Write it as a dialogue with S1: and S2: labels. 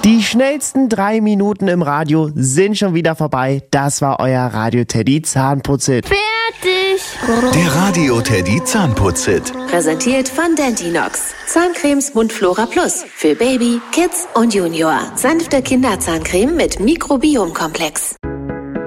S1: Die schnellsten 3 Minuten im Radio sind schon wieder vorbei. Das war euer Radio Teddy Zahnputzhit.
S2: Fertig!
S3: Der Radio Teddy Zahnputzhit.
S4: Präsentiert von Dentinox. Zahncremes Mundflora Plus. Für Baby, Kids und Junior. Sanfte Kinderzahncreme mit Mikrobiomkomplex.